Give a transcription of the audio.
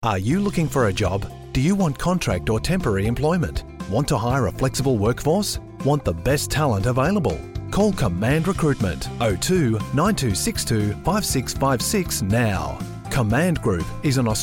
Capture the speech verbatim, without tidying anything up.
Are you looking for a job? Do you want contract or temporary employment? Want to hire a flexible workforce? Want the best talent available? Call Command Recruitment oh two nine two six two five six five six now. Command Group is an